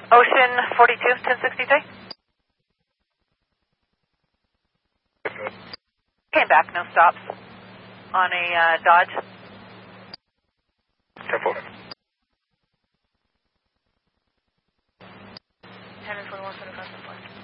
Ocean 42, 1063. Came back, no stops. On a Dodge. 10-4. Henry 41, 75,